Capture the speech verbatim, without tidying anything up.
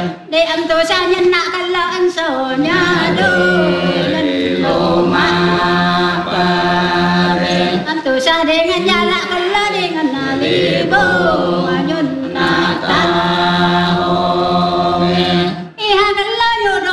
Di am tu sa nhân nak kalaan sonya do loma pare am tu sa dengan jala kala dengan nalibo anyun